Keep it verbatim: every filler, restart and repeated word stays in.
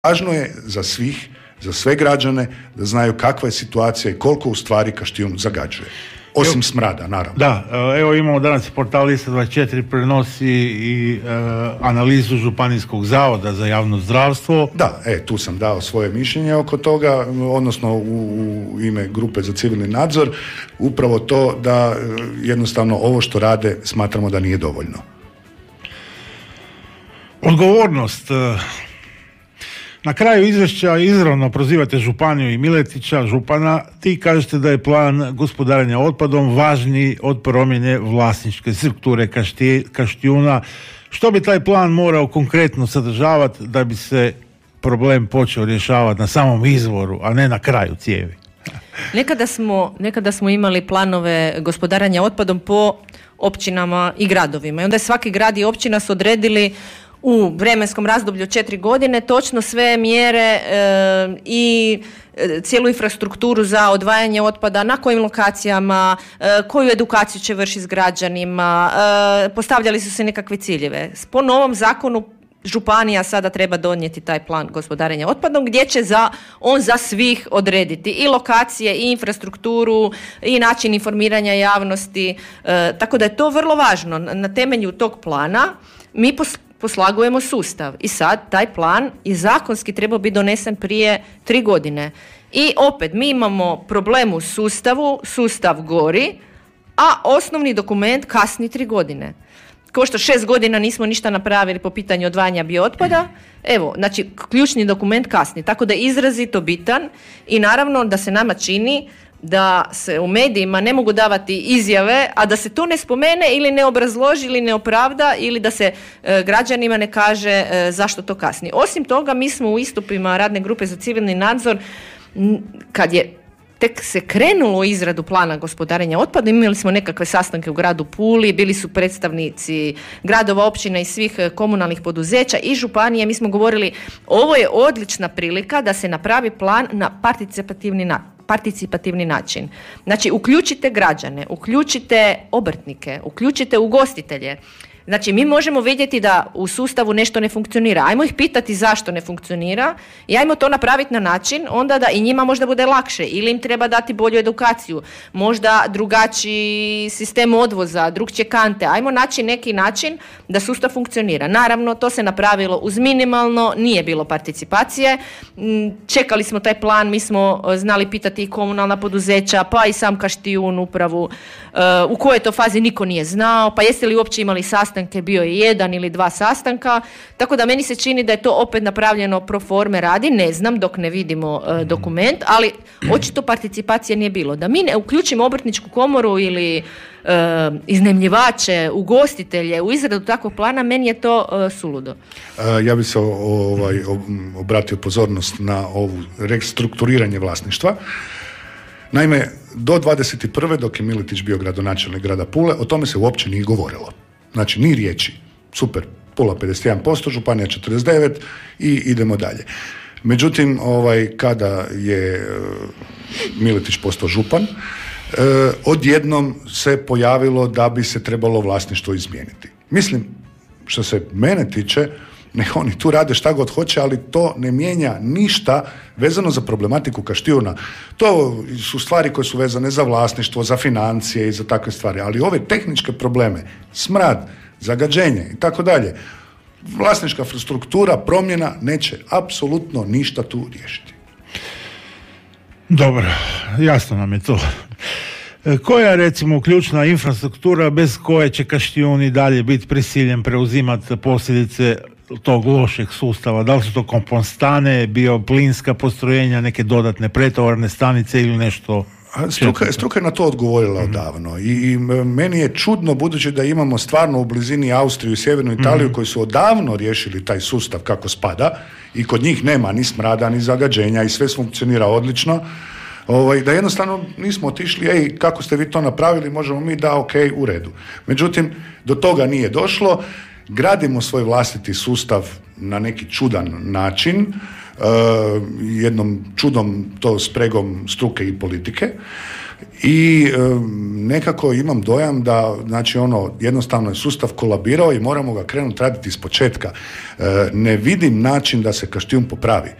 Važno je za svih, za sve građane da znaju kakva je situacija i koliko u stvari Kaštijun zagađuje. Osim evo, smrada, naravno. Da, evo imamo danas portal Lista dvadeset četiri prenosi i e, analizu Županijskog zavoda za javno zdravstvo. Da, e, tu sam dao svoje mišljenje oko toga, odnosno u, u ime grupe za civilni nadzor, upravo to da jednostavno ovo što rade smatramo da nije dovoljno. Odgovornost. Na kraju izvješća izravno prozivate županiju i Miletića, župana. Ti kažete da je plan gospodarenja otpadom važniji od promjene vlasničke strukture Kaštijuna. Što bi taj plan morao konkretno sadržavati da bi se problem počeo rješavati na samom izvoru, a ne na kraju cijevi? Nekada smo, nekada smo imali planove gospodarenja otpadom po općinama i gradovima. I onda je svaki grad i općina su odredili u vremenskom razdoblju četiri godine točno sve mjere e, i cijelu infrastrukturu za odvajanje otpada, na kojim lokacijama, e, koju edukaciju će vršiti s građanima, e, postavljali su se nekakve ciljeve. Po novom zakonu županija sada treba donijeti taj plan gospodarenja otpadom gdje će za, on za svih odrediti i lokacije i infrastrukturu i način informiranja javnosti, e, tako da je to vrlo važno. Na temelju tog plana mi pos, poslagujemo sustav i sad taj plan i zakonski treba biti donesen prije tri godine. I opet mi imamo problem u sustavu, sustav gori, a osnovni dokument kasni tri godine. Kao što šest godina nismo ništa napravili po pitanju odvajanja biootpada, evo, znači ključni dokument kasni, tako da je izrazito bitan i naravno da se nama čini da se u medijima ne mogu davati izjave, a da se to ne spomene ili ne obrazloži ili ne opravda ili da se e, građanima ne kaže e, zašto to kasni. Osim toga, mi smo u istupima radne grupe za civilni nadzor, n- kad je tek se krenulo u izradu plana gospodarenja otpadom, imali smo nekakve sastanke u gradu Puli, bili su predstavnici gradova, općina i svih komunalnih poduzeća i županije. Mi smo govorili, ovo je odlična prilika da se napravi plan na participativni način. participativni način. Znači, uključite građane, uključite obrtnike, uključite ugostitelje. Znači, mi možemo vidjeti da u sustavu nešto ne funkcionira. Ajmo ih pitati zašto ne funkcionira i ajmo to napraviti na način onda da i njima možda bude lakše ili im treba dati bolju edukaciju, možda drugačiji sistem odvoza, drugčije kante. Ajmo naći neki način da sustav funkcionira. Naravno, to se napravilo uz minimalno, nije bilo participacije. Čekali smo taj plan, mi smo znali pitati i komunalna poduzeća, pa i sam Kaštijun upravu, u kojoj to fazi niko nije znao, pa jeste li uopće imali sastanke, bio je jedan ili dva sastanka, tako da meni se čini da je to opet napravljeno pro forme radi, ne znam dok ne vidimo uh, dokument, ali očito participacije nije bilo. Da mi ne uključimo obrtničku komoru ili uh, iznajmljivače, ugostitelje u izradu takvog plana, meni je to uh, suludo. Uh, ja bih se ovaj, obratio pozornost na ovu restrukturiranje vlasništva. Naime, do dvadeset prve dok je Miletić bio gradonačelnik grada Pule, o tome se uopće nije govorilo. Znači, ni riječi. Super, Pula pedeset jedan posto, županija četrdeset devet i idemo dalje. Međutim, ovaj, kada je Miletić postao župan, eh, odjednom se pojavilo da bi se trebalo vlasništvo izmijeniti. Mislim, što se mene tiče, ne, oni tu rade šta god hoće, ali to ne mijenja ništa vezano za problematiku Kaštijuna. To su stvari koje su vezane za vlasništvo, za financije i za takve stvari, ali ove tehničke probleme, smrad, zagađenje i tako dalje, vlasnička struktura, promjena neće apsolutno ništa tu riješiti. Dobro, jasno nam je to. Koja je recimo ključna infrastruktura bez koje će Kaštijun i dalje biti prisiljen preuzimati posljedice tog lošeg sustava? Da li su to kompostane, bioplinska postrojenja, neke dodatne pretovarne stanice ili nešto? Struka, struka je na to odgovorila mm-hmm. odavno I, i meni je čudno, budući da imamo stvarno u blizini Austriju i Sjevernu Italiju mm-hmm. koji su odavno riješili taj sustav kako spada i kod njih nema ni smrada ni zagađenja i sve funkcionira odlično, ovaj, da jednostavno nismo otišli, ej, kako ste vi to napravili, možemo mi da, ok, u redu. Međutim, do toga nije došlo. Gradimo svoj vlastiti sustav na neki čudan način, uh, jednom čudom to spregom struke i politike. i e, nekako imam dojam da, znači ono, jednostavno je sustav kolabirao i moramo ga krenuti raditi iz početka. E, ne vidim način da se Kaštijun popravi.